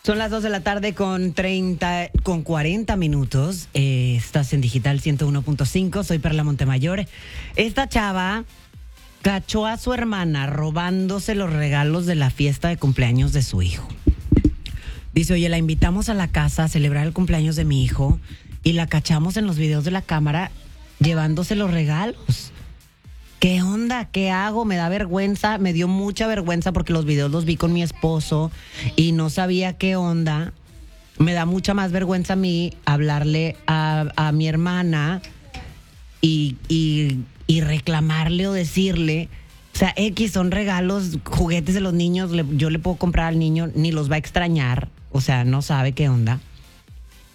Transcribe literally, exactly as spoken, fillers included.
Son las dos de la tarde con treinta, con cuarenta minutos. Eh, estás en Digital ciento uno punto cinco. Soy Perla Montemayor. Esta chava cachó a su hermana robándose los regalos de la fiesta de cumpleaños de su hijo. Dice, oye, la invitamos a la casa a celebrar el cumpleaños de mi hijo y la cachamos en los videos de la cámara llevándose los regalos. ¿Qué onda? ¿Qué hago? Me da vergüenza, me dio mucha vergüenza porque los videos los vi con mi esposo y no sabía qué onda. Me da mucha más vergüenza a mí hablarle a, a mi hermana y, y, y reclamarle o decirle, o sea, X son regalos, juguetes de los niños, le, yo le puedo comprar al niño, ni los va a extrañar, o sea, no sabe qué onda.